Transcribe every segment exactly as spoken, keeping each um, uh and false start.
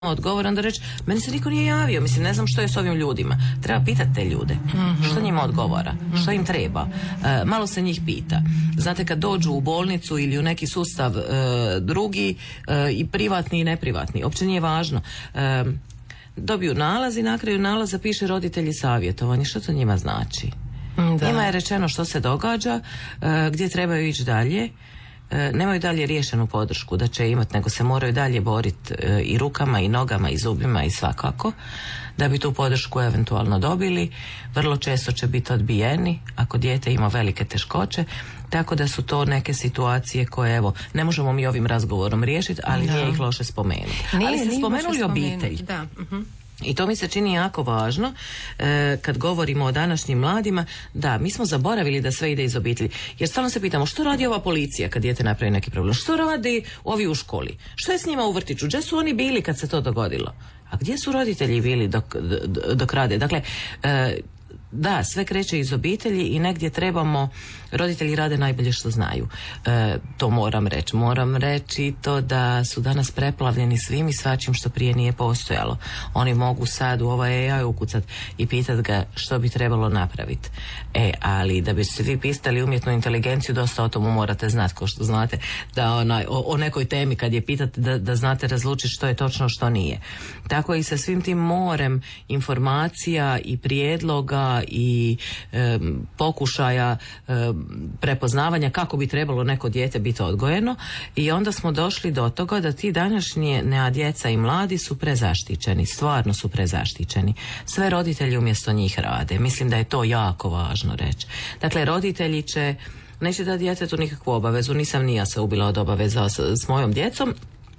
odgovor, onda reći, meni se niko nije javio, mislim, ne znam što je s ovim ljudima. Treba pitati te ljude, mm-hmm. što njima odgovara, mm-hmm. što im treba. E, malo se njih pita. Znate, kad dođu u bolnicu ili u neki sustav e, drugi, e, i privatni i neprivatni, uopće nije važno. E, dobiju nalaz i na kraju nalaza piše roditelji savjetovanje. Što to njima znači? Da. Njima je rečeno što se događa, e, gdje trebaju ići dalje. Nemaju dalje riješenu podršku da će imati, nego se moraju dalje boriti i rukama i nogama i zubima i svakako da bi tu podršku eventualno dobili. Vrlo često će biti odbijeni ako dijete ima velike teškoće, tako da su to neke situacije koje, evo, ne možemo mi ovim razgovorom riješiti, ali da. Nije ih loše spomenuti. Nije, ali ste spomenuli obitelj. Da. Uh-huh. I to mi se čini jako važno e, kad govorimo o današnjim mladima. Da, mi smo zaboravili da sve ide iz obitelji. Jer stalno se pitamo što radi ova policija kad dijete napravi neki problem? Što radi ovi u školi? Što je s njima u vrtiću? Gdje su oni bili kad se to dogodilo? A gdje su roditelji bili dok, dok rade? Dakle, e, da, sve kreće iz obitelji i negdje trebamo, roditelji rade najbolje što znaju. E, to moram reći. Moram reći to da su danas preplavljeni svim i svačim što prije nije postojalo. Oni mogu sad u ovaj A I ukucat i pitat ga što bi trebalo napraviti. E, ali da bi se vi pistali umjetnu inteligenciju, dosta o tomu morate znati, kao što znate, da onaj, o, o nekoj temi kad je pitate da, da znate razlučiti što je točno, što nije. Tako i sa svim tim morem informacija i prijedloga i e, pokušaja e, prepoznavanja kako bi trebalo neko dijete biti odgojeno, i onda smo došli do toga da ti današnje nea djeca i mladi su prezaštićeni, stvarno su prezaštićeni. Sve roditelji umjesto njih rade. Mislim da je to jako važno reći. Dakle, roditelji će, neće dati djetetu nikakvu obavezu, nisam ni ja se ubila od obaveza s, s mojom djecom,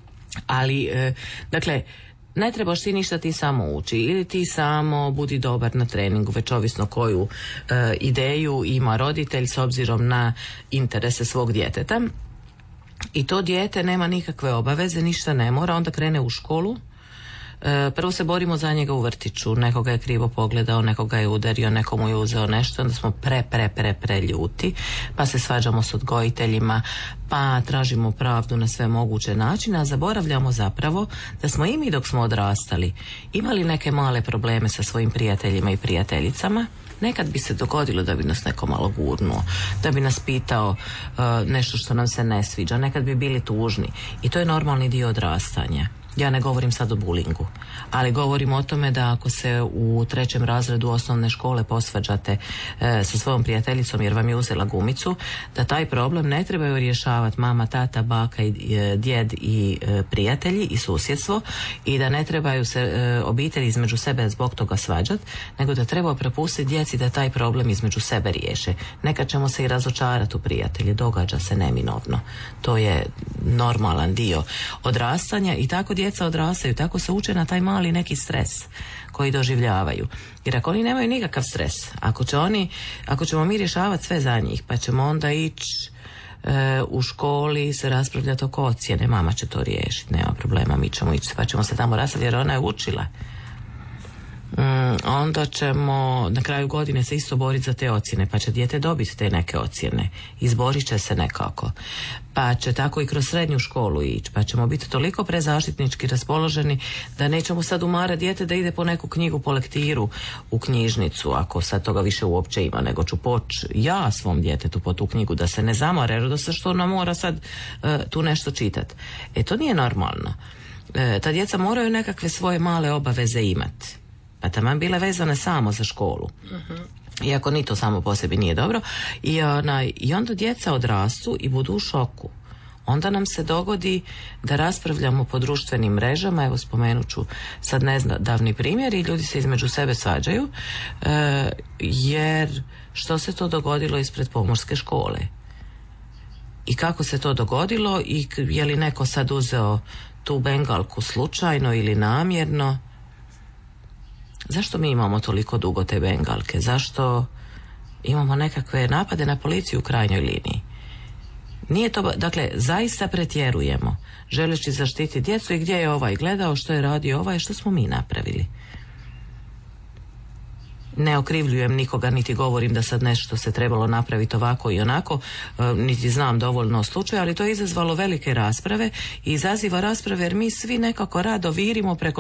ali e, dakle, ne trebaš ti ništa, ti samo uči ili ti samo budi dobar na treningu, već ovisno koju e, ideju ima roditelj s obzirom na interese svog djeteta. I to dijete nema nikakve obaveze, ništa ne mora, onda krene u školu. E, prvo se borimo za njega u vrtiću, nekoga je krivo pogledao, nekoga je udario, nekomu je uzeo nešto, onda smo pre, pre, pre, pre ljuti, pa se svađamo s odgojiteljima, pa tražimo pravdu na sve moguće načine, a zaboravljamo zapravo da smo i mi dok smo odrastali imali neke male probleme sa svojim prijateljima i prijateljicama. Nekad bi se dogodilo da bi nas neko malo gurnuo, da bi nas pitao uh, nešto što nam se ne sviđa, nekad bi bili tužni i to je normalni dio odrastanja. Ja ne govorim sad o bulingu, ali govorim o tome da ako se u trećem razredu osnovne škole posvađate e, sa svojom prijateljicom jer vam je uzela gumicu, da taj problem ne trebaju rješavati mama, tata, baka, i, e, djed i e, prijatelji i susjedstvo, i da ne trebaju se e, obitelji između sebe zbog toga svađati, nego da treba prepustiti djeci da taj problem između sebe riješe. Nekad ćemo se i razočarati u prijatelji, događa se neminovno. To je normalan dio odrastanja i tako djeca odrastaju, tako se uče na taj mali neki stres koji doživljavaju. Jer ako oni nemaju nikakav stres, ako će oni, ako ćemo mi rješavati sve za njih, pa ćemo onda ići e, u školi se raspravljati oko ocjene, mama će to riješiti, nema problema, mi ćemo ići, pa ćemo se tamo raspravljati jer ona je učila. Mm, onda ćemo na kraju godine se isto boriti za te ocjene, pa će dijete dobiti te neke ocjene, izborit će se nekako, pa će tako i kroz srednju školu ići, pa ćemo biti toliko prezaštitnički raspoloženi da nećemo sad umarati dijete da ide po neku knjigu, po lektiru u knjižnicu, ako sad toga više uopće ima, nego ću poći ja svom djetetu po tu knjigu da se ne zamara, jer da se što ona mora sad uh, tu nešto čitati. E, to nije normalno. E, ta djeca moraju nekakve svoje male obaveze imati, pa taman bile vezane samo za školu. Uh-huh. Iako ni to samo po sebi nije dobro. I, onaj, I onda djeca odrastu i budu u šoku. Onda nam se dogodi da raspravljamo po društvenim mrežama, evo spomenut ću sad neznadavni primjer, i ljudi se između sebe svađaju, e, jer što se to dogodilo ispred pomorske škole? I kako se to dogodilo i je li neko sad uzeo tu bengalku slučajno ili namjerno? Zašto mi imamo toliko dugo te bengalke? Zašto imamo nekakve napade na policiju u krajnjoj liniji? Nije to, dakle, zaista pretjerujemo želeći zaštiti djecu. I gdje je ovaj gledao, što je radio ovaj, što smo mi napravili? Ne okrivljujem nikoga, niti govorim da sad nešto se trebalo napraviti ovako i onako, niti znam dovoljno o slučaju, ali to je izazvalo velike rasprave i izaziva rasprave jer mi svi nekako rado virimo preko